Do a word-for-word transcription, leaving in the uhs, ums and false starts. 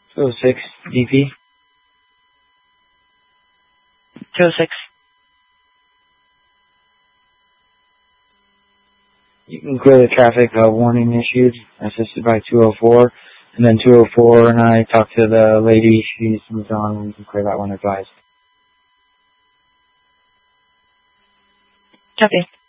two oh six D P. two oh six. You can clear the traffic, uh, warning issued, assisted by two oh four. And then two oh four and I talked to the lady, she's moved on, and you can clear that one advised. Copy.